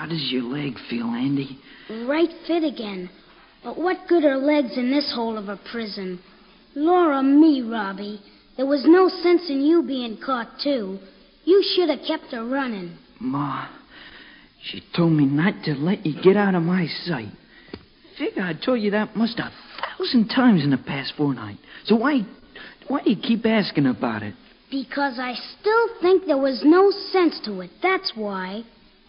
How does your leg feel, Andy? Right fit again. But what good are legs in this hole of a prison? Laura me, Robbie. There was no sense in you being caught, too. You should have kept her running. Ma, she told me not to let you get out of my sight. Figure I told you that must 1,000 times in the past fortnight. So why do you keep asking about it? Because I still think there was no sense to it. That's why.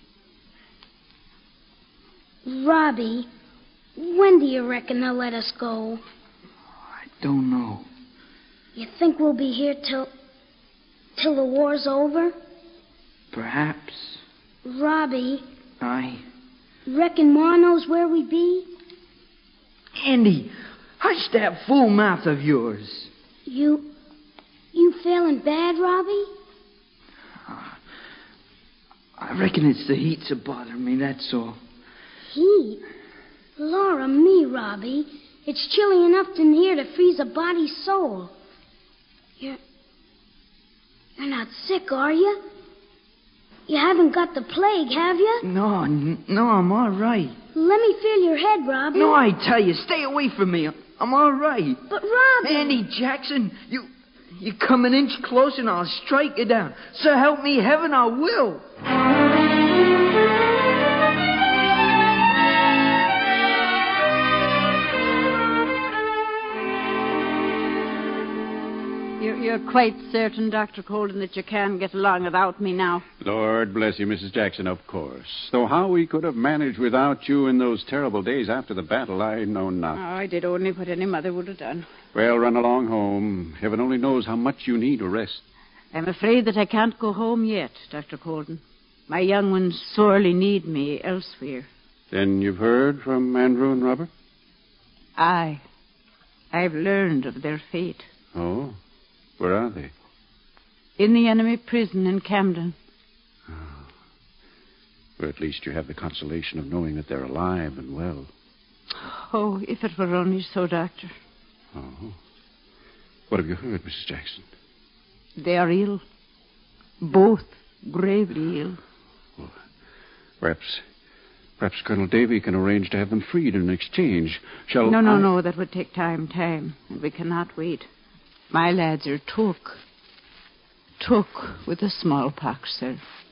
Robbie, when do you reckon they'll let us go? I don't know. You think we'll be here till the war's over? Perhaps. Robbie. I reckon Ma knows where we be? Andy, hush that fool mouth of yours. You feeling bad, Robbie? I reckon it's the heat's a bothering me, that's all. Heat? Laura me, Robbie. It's chilly enough in here to freeze a body's soul. You're not sick, are you? You haven't got the plague, have you? No, I'm all right. Let me feel your head, Robbie. No, I tell you, stay away from me. I'm all right. But, Robbie... Andy Jackson, you come an inch closer and I'll strike you down. So help me heaven, I will. You're quite certain, Dr. Colden, that you can get along without me now? Lord bless you, Mrs. Jackson, of course. Though how we could have managed without you in those terrible days after the battle, I know not. Oh, I did only what any mother would have done. Well, run along home. Heaven only knows how much you need a rest. I'm afraid that I can't go home yet, Dr. Colden. My young ones sorely need me elsewhere. Then you've heard from Andrew and Robert? I've learned of their fate. Oh? Where are they? In the enemy prison in Camden. Oh. Well, at least you have the consolation of knowing that they're alive and well. Oh, if it were only so, Doctor. Oh. What have you heard, Mrs. Jackson? They are ill. Both gravely ill. Well, perhaps Colonel Davy can arrange to have them freed in exchange. No, that would take time, and we cannot wait. My lads are took with the smallpox, sir.